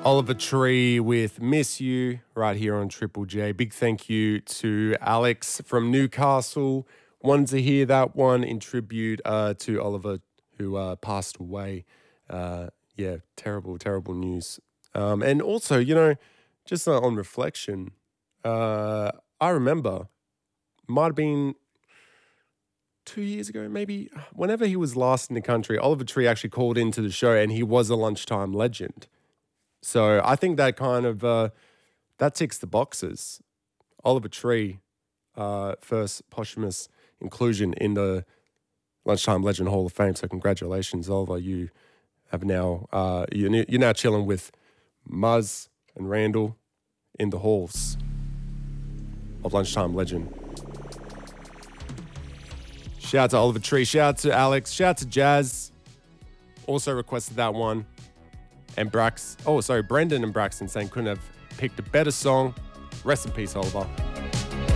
Oliver Tree with Miss You right here on Triple J. Big thank you to Alex from Newcastle. Wanted to hear that one in tribute to Oliver who passed away. Yeah, terrible, terrible news. And also, just on reflection, I remember, might have been 2 years ago, maybe, whenever he was last in the country, Oliver Tree actually called into the show and he was a lunchtime legend. So I think that kind of, that ticks the boxes. Oliver Tree, first posthumous inclusion in the Lunchtime Legend Hall of Fame. So congratulations, Oliver. You have now, you're now chilling with Muzz and Randall in the halls of Lunchtime Legend. Shout out to Oliver Tree, shout out to Alex, shout out to Jazz. Also requested that one. And Brendan and Braxton saying couldn't have picked a better song. Rest in peace, Oliver.